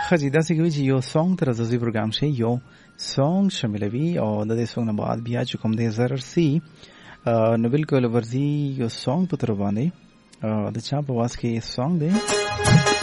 خځې داسې کوي چې یو سونګ تر ازازي پروګرام شي یو سونګ شاملوي او د دې سونګ نه بعد بیا چې کوم دی ضرر سي نو بالکل ورزي یو سونګ په تر باندې د چا په واس کې سونګ دی